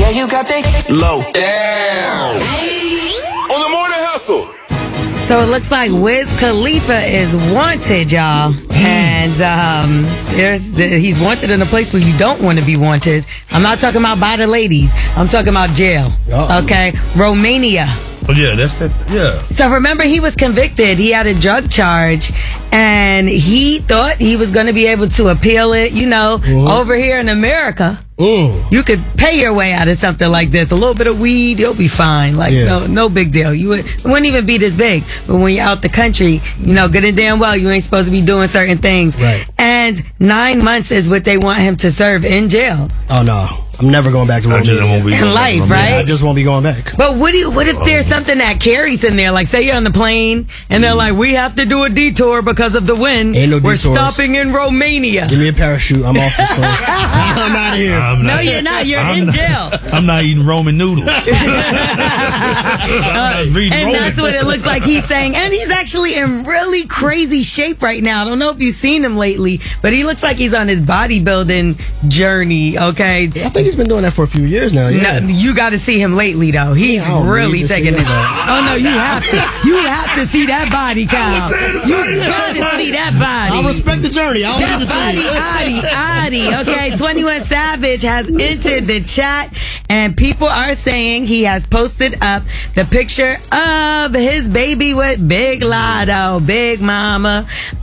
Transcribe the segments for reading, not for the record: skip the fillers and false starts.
Yeah, you got the low. Damn. On the Morning Hustle. So it looks like Wiz Khalifa is wanted, y'all. And he's wanted in a place where you don't want to be wanted. I'm not talking about by the ladies. I'm talking about jail. Okay? Romania. Oh, yeah, yeah. So remember, he was convicted. He had a drug charge, and he thought he was going to be able to appeal it. You know, over here in America, you could pay your way out of something like this. A little bit of weed, you'll be fine. Like, no big deal. It wouldn't even be this big. But when you're out the country, you know, good and damn well, you ain't supposed to be doing certain things. Right. And 9 months is what they want him to serve in jail. Oh, no. I'm never going back to Romania. In life, right? I just won't be going back. But what if there's something that carries in there? Like, say you're on the plane, and they're like, we have to do a detour because of the wind. Ain't no We're detours. Stopping in Romania. Give me a parachute. I'm off this plane. I'm out of here. No, you're not. You're in jail. I'm not eating Roman noodles. And that's what it looks like he's saying. And he's actually in really crazy shape right now. I don't know if you've seen him lately, but he looks like he's on his bodybuilding journey, okay? I think he's been doing that for a few years now. Yeah. No, you got to see him lately, though. He's really taking it. Oh, no, you have to. You have to see that body, Kyle. You got to see that body. I respect the journey. I don't need to see it. Adi. Okay, 21 Savage has entered the chat, and people are saying he has posted up the picture of his baby with Big Lotto, Big Mama.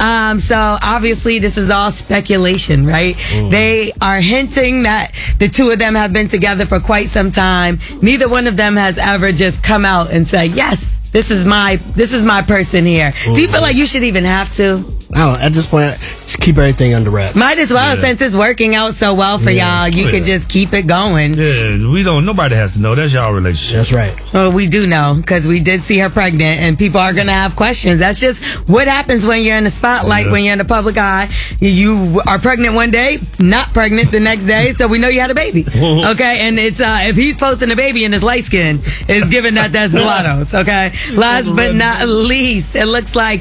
So obviously this is all speculation, right? They are hinting that the two of them have been together for quite some time. Neither one of them has ever just come out and said, yes, this is my person here. Do you feel like you should even have to? No, at this point, just keep everything under wraps. Might as well, since it's working out so well for y'all. You could just keep it going. Yeah, nobody has to know. That's y'all relationship. That's right. Well, we do know, because we did see her pregnant, and people are going to have questions. That's just what happens when you're in the spotlight, when you're in the public eye. You are pregnant one day, not pregnant the next day, so we know you had a baby. Okay, and it's if he's posting a baby and is light skin, it's given that's Lotto's. Okay, last but not least, it looks like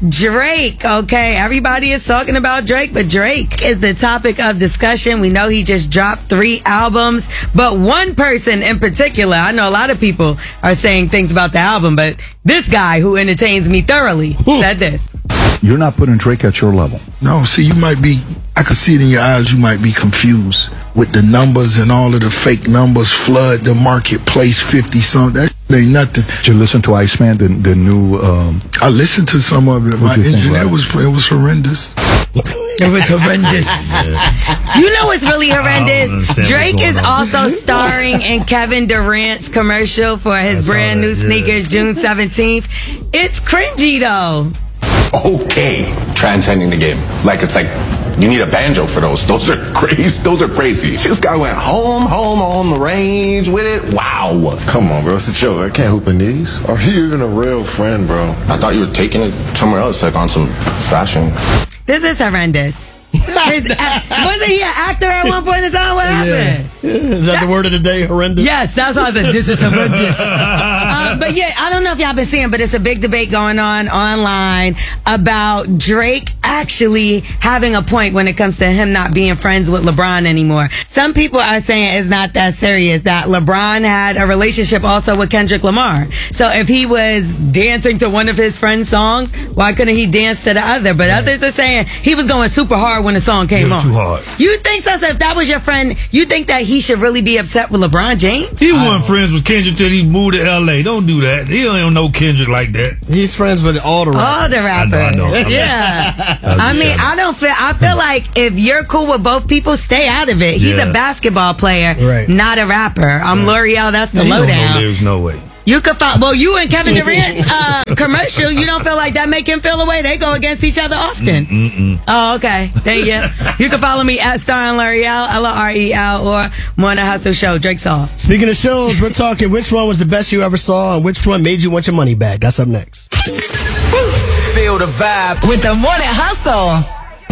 Drake. Okay, everybody is talking about Drake, but Drake is the topic of discussion. We know he just dropped 3 albums, but one person in particular, I know a lot of people are saying things about the album, but this guy who entertains me thoroughly said this. You're not putting Drake at your level. No, see, I could see it in your eyes, you might be confused with the numbers and all of the fake numbers flood the marketplace, 50-something. That ain't nothing. Did you listen to Iceman, the new... I listened to some of it. My engineer was horrendous. It was horrendous. You know what's really horrendous? Drake is also starring in Kevin Durant's commercial for his brand new sneakers, June 17th. It's cringy, though. Okay, transcending the game. It's like you need a banjo for those. Those are crazy. This guy went home on the range with it. Wow. Come on, bro. It's a joke. I can't hoop in these. Are you even a real friend, bro? I thought you were taking it somewhere else, like on some fashion. This is horrendous. Wasn't he an actor at one point in time? What happened? Is that the word of the day, horrendous? Yes, that's why I said this is horrendous. But yeah, I don't know if y'all been seeing, but it's a big debate going on online about Drake actually having a point when it comes to him not being friends with LeBron anymore. Some people are saying it's not that serious, that LeBron had a relationship also with Kendrick Lamar. So if he was dancing to one of his friend's songs, why couldn't he dance to the other? But others are saying he was going super hard when the song came on. Too hard. You think so? So if that was your friend, you think that he should really be upset with LeBron James? He wasn't friends with Kendrick till he moved to L.A. Don't do that. He don't know Kendrick like that. He's friends with all the rappers. All the rappers. I know. Yeah. I feel like if you're cool with both people, stay out of it. He's a basketball player, not a rapper. I'm L'Oreal. That's the lowdown. There's no way. You could you and Kevin Durant's commercial, you don't feel like that make him feel away? They go against each other often. Oh, okay. Thank you. You can follow me at Star L'Oreal, L-O-R-E-L, or Morning Hustle Show, Drake Saw. Speaking of shows, we're talking which one was the best you ever saw and which one made you want your money back. That's up next. Feel the vibe with the Morning Hustle.